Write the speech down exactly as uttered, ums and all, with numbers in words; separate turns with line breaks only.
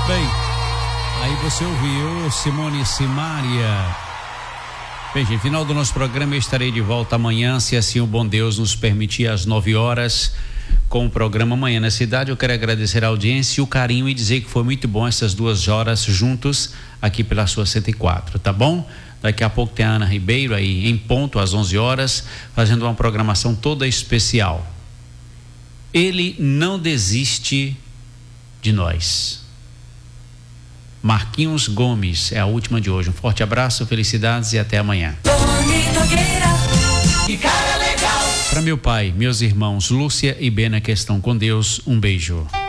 Bem, aí você ouviu Simone Simaria. Bem, gente, final do nosso programa, eu estarei de volta amanhã, se assim o bom Deus nos permitir, às nove horas, com o programa Manhã na Cidade. Eu quero agradecer a audiência e o carinho e dizer que foi muito bom essas duas horas juntos aqui pela sua cento e quatro, tá bom? Daqui a pouco tem a Ana Ribeiro aí em ponto às onze horas, fazendo uma programação toda especial. Ele não desiste de nós. Marquinhos Gomes é a última de hoje. Um forte abraço, felicidades e até amanhã. Para meu pai, meus irmãos Lúcia e Bena que estão com Deus, um beijo.